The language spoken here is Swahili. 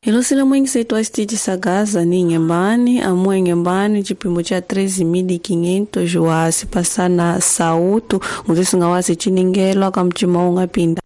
Ilo sila mwengi setu astiti sagaza ni ngembani, amue ngembani chipimo cha 13,500 juwasi pasana sautu, nguzisi ngawasi chiningelo akamchima unga pinda.